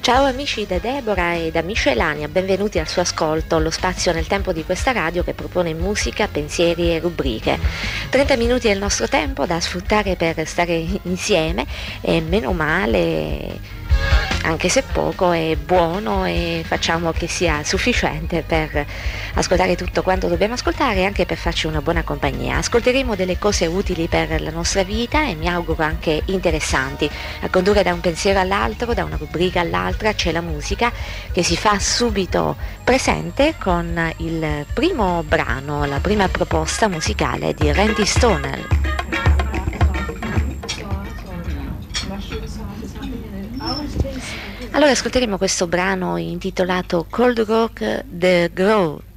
Ciao amici da Deborah e da Miscellanea, benvenuti al suo ascolto, lo spazio nel tempo di questa radio che propone musica, pensieri e rubriche. 30 minuti è il nostro tempo da sfruttare per stare insieme e meno male, anche se poco, è buono e facciamo che sia sufficiente per ascoltare tutto quanto dobbiamo ascoltare e anche per farci una buona compagnia. Ascolteremo delle cose utili per la nostra vita e mi auguro anche interessanti. A condurre da un pensiero all'altro, da una rubrica all'altra, c'è la musica che si fa subito presente con il primo brano, la prima proposta musicale di Randy Stoner. Allora ascolteremo questo brano intitolato Cold Rock The Groove.